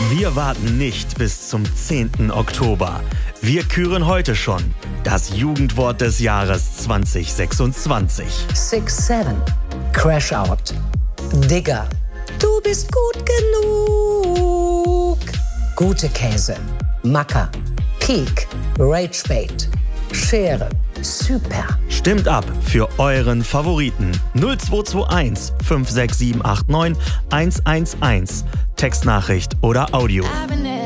Wir warten nicht bis zum 10. Oktober. Wir küren heute schon das Jugendwort des Jahres 2026. 6-7. Crash Out. Digger. Du bist gut genug. Gute Käse. Macker. Peak. Ragebait. Schere. Super. Stimmt ab für euren Favoriten. 0221 56789 111. Textnachricht oder Audio.